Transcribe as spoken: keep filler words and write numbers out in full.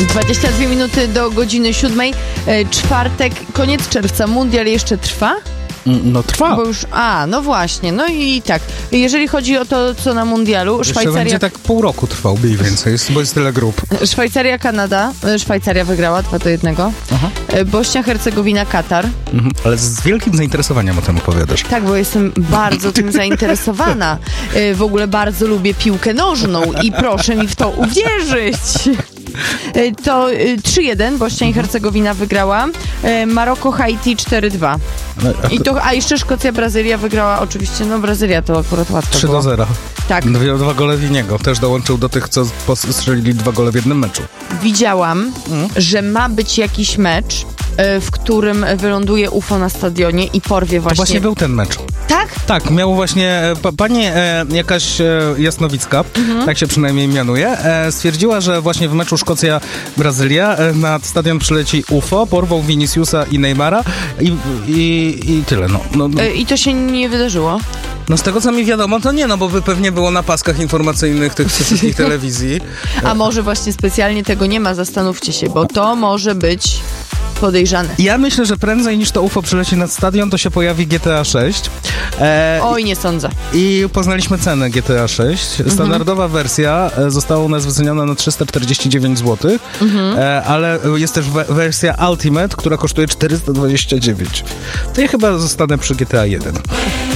dwadzieścia dwie minuty do godziny siódmej. Czwartek, koniec czerwca. Mundial jeszcze trwa? No trwa. Bo już, a, no właśnie, no i tak. Jeżeli chodzi o to, co na mundialu, Jeszcze Szwajcaria... będzie tak pół roku trwał mniej więcej, bo jest tyle grup. Szwajcaria, Kanada. Szwajcaria wygrała dwa do jednego. Aha. Bośnia, Hercegowina, Katar. Mhm, ale z wielkim zainteresowaniem o tym opowiadasz. Tak, bo jestem bardzo tym zainteresowana. W ogóle bardzo lubię piłkę nożną i proszę mi w to uwierzyć. To trzy jeden, Bośnia i Hercegowina wygrała. Maroko, Haiti cztery dwa. I to, a jeszcze Szkocja, Brazylia wygrała oczywiście, no Brazylia to akurat łatwo trzy do zera. Tak. Dwa, dwa gole Winiego. Też dołączył do tych, co strzelili dwa gole w jednym meczu. Widziałam, mm. że ma być jakiś mecz, w którym wyląduje U F O na stadionie i porwie właśnie... To właśnie był ten mecz. Tak? Tak, miał właśnie, pa, pani e, jakaś e, Jasnowicka, mhm. tak się przynajmniej mianuje, e, stwierdziła, że właśnie w meczu Szkocja-Brazylia e, na stadion przyleci U F O, porwał Viniciusa i Neymara i, i, i tyle, no. no, no. E, I to się nie wydarzyło? No z tego, co mi wiadomo, to nie, no bo by pewnie było na paskach informacyjnych tych wszystkich telewizji. A może właśnie specjalnie tego nie ma, zastanówcie się, bo to może być... podejrzane. Ja myślę, że prędzej niż to U F O przyleci nad stadion, to się pojawi G T A sześć. E, Oj, nie sądzę. I poznaliśmy cenę G T A sześć. Standardowa mhm. wersja została u nas wyceniona na trzysta czterdzieści dziewięć złotych, mhm. e, ale jest też we- wersja Ultimate, która kosztuje czterysta dwadzieścia dziewięć. To ja chyba zostanę przy G T A jeden.